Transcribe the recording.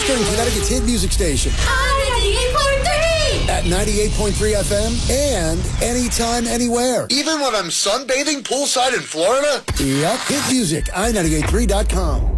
Western Connecticut's hit music station. At 98.3 FM and anytime, anywhere. Even when I'm sunbathing poolside in Florida? Yep. Hit music, i983.com.